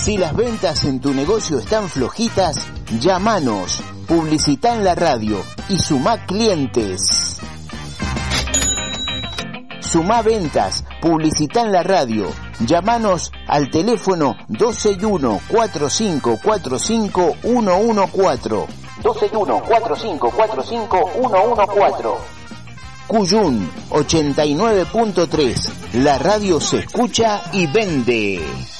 Si las ventas en tu negocio están flojitas, llámanos, publicitá en la radio y sumá clientes. Sumá ventas, publicitá en la radio. Llámanos al teléfono 121-4545-114. 121-4545-114. Cuyún 89.3. La radio se escucha y vende.